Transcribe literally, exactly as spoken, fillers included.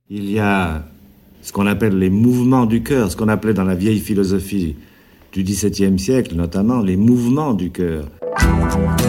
Il y a ce qu'on appelle les mouvements du cœur, ce qu'on appelait dans la vieille philosophie du dix-septième siècle, notamment les mouvements du cœur.